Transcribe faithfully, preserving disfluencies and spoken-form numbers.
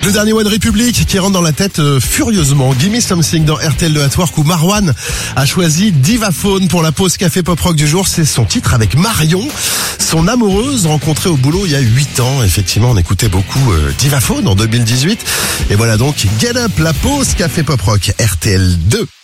Le dernier One Republic qui rentre dans la tête euh, furieusement. Gimme Something dans R T L deux at Work où Marwan a choisi Divaphone pour la pause café pop rock du jour. C'est son titre avec Marion, son amoureuse rencontrée au boulot il y a huit ans. Effectivement, on écoutait beaucoup euh, Divaphone en deux mille dix-huit. Et voilà donc Get Up, la pause café pop rock R T L deux.